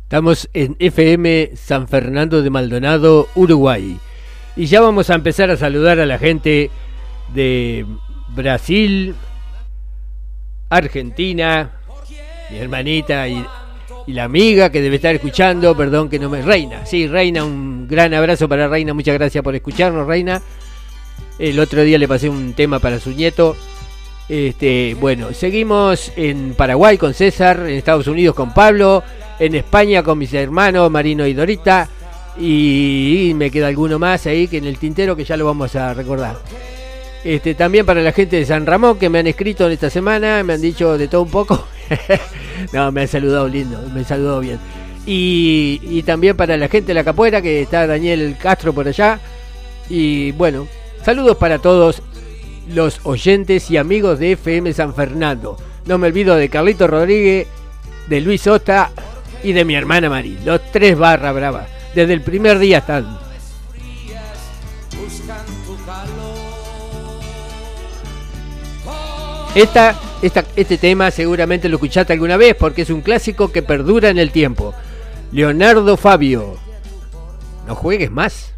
Estamos en FM San Fernando de Maldonado, Uruguay. Y ya vamos a empezar a saludar a la gente de Brasil, Argentina, mi hermanita y la amiga que debe estar escuchando, perdón que no me... Reina, sí, Reina, un gran abrazo para Reina, muchas gracias por escucharnos, Reina. El otro día le pasé un tema para su nieto. Bueno, seguimos en Paraguay con César, en Estados Unidos con Pablo, en España con mis hermanos Marino y Dorita, y me queda alguno más ahí que en el tintero que ya lo vamos a recordar. También para la gente de San Ramón que me han escrito en esta semana, me han dicho de todo un poco. No, me han saludado lindo, me han saludado bien. Y también para la gente de la Capuera, que está Daniel Castro por allá. Y bueno, saludos para todos los oyentes y amigos de FM San Fernando. No me olvido de Carlito Rodríguez, de Luis Sota y de mi hermana Mari. Los tres barra brava. Desde el primer día están. Este tema seguramente lo escuchaste alguna vez porque es un clásico que perdura en el tiempo. Leonardo Fabio. No juegues más.